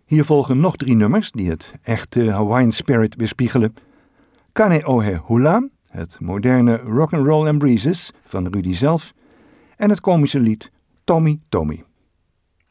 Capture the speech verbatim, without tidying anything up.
Hier volgen nog drie nummers die het echte Hawaiian spirit weerspiegelen. Kaneohe Hula, het moderne rock'n'roll and breezes van Rudy zelf. En het komische lied Tommy Tommy.